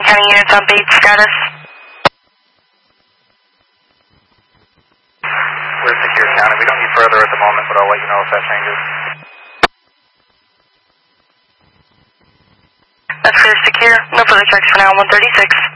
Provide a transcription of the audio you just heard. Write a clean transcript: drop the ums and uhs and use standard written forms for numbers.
County units on Bates status. We're secure county. We don't need further at the moment, but I'll let you know if that changes. That's clear, secure. No further checks for now, 136.